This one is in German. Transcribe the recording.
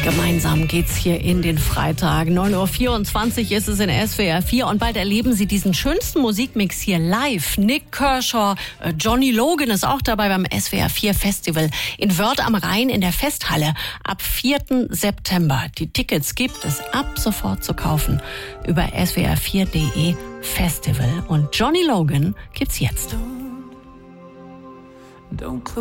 Gemeinsam geht's hier in den Freitag. 9:24 Uhr ist es in SWR 4 und bald erleben Sie diesen schönsten Musikmix hier live. Nik Kershaw, Johnny Logan ist auch dabei beim SWR 4 Festival in Wörth am Rhein in der Festhalle ab 4. September. Die Tickets gibt es ab sofort zu kaufen über swr4.de Festival. Und Johnny Logan gibt's jetzt. Don't